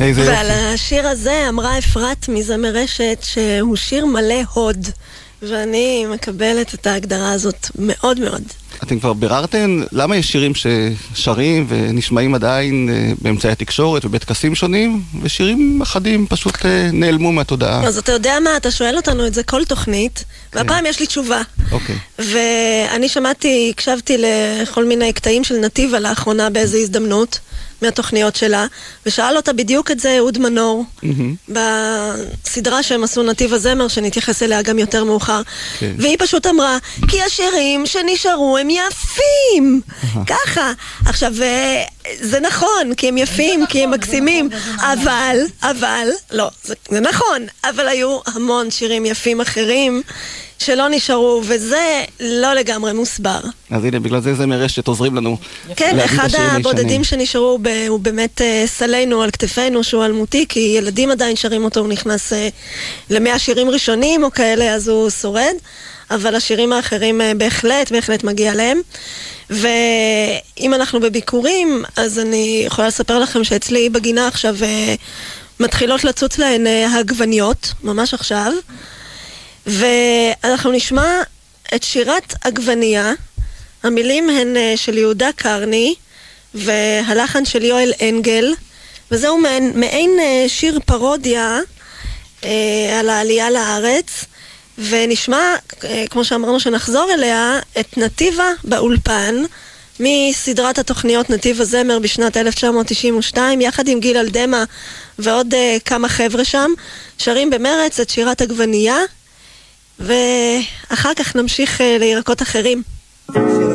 ועל השיר הזה אמרה אפרת מזמר רשת שהוא שיר מלא הוד, ואני מקבלת את ההגדרה הזאת מאוד מאוד. אתם כבר ביררתם למה יש שירים ששרים ונשמעים עדיין באמצעי התקשורת ובטקסים שונים, ושירים אחדים פשוט נעלמו מהתודעה? אז אתה יודע מה, אתה שואל אותנו את זה כל תוכנית, והפעם יש לי תשובה. אוקיי. ואני הקשבתי לכל מיני קטעים של נתיבה לאחרונה באיזו הזדמנות מהתוכניות שלה, ושאל אותה בדיוק את זה אהוד מנור, בסדרה שהם עשו נתיב הזמר, שנתייחס אליה גם יותר מאוחר. והיא פשוט אמרה, כי השירים שנשארו הם יפים! ככה. עכשיו, זה נכון, כי הם יפים, כי הם מקסימים, אבל, לא, זה נכון, אבל היו המון שירים יפים אחרים, שלא נשארו, וזה לא לגמרי מוסבר. אז הנה, בגלל זה זמר רשת עוזרים לנו. כן, אחד הבודדים שנשארו הוא באמת סלינו על כתפינו, שהוא אלמותי, כי ילדים עדיין שרים אותו, הוא נכנס ל100 שירים ראשונים או כאלה, אז הוא שורד, אבל השירים האחרים בהחלט מגיע להם. ואם אנחנו בביקורים, אז אני יכולה לספר לכם שאצלי בגינה עכשיו מתחילות לצוץ להן הגווניות, ממש עכשיו, ואנחנו נשמע את שירת עגבנייה. המילים הן של יהודה קרני והלחן של יואל אנגל, וזהו מעין שיר פרודיה על העלייה לארץ. ונשמע, כמו שאמרנו שנחזור אליה, את נתיבה באולפן מסדרת התוכניות נתיב הזמר בשנת 1992, יחד עם גיל אלדמה ועוד כמה חבר'ה שם, שרים במרץ את שירת עגבנייה, ואחר כך נמשיך לירקות אחרים.